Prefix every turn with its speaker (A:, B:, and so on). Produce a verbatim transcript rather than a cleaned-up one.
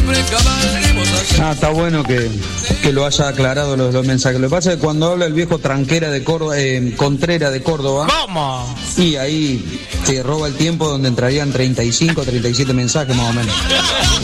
A: Ah, está bueno que, que lo haya aclarado los, los mensajes. Lo que pasa es que cuando habla el viejo Tranquera de Córdoba, eh, Contrera de Córdoba,
B: ¿cómo?
A: Y ahí te roba el tiempo donde entrarían treinta y cinco, treinta y siete mensajes más o menos.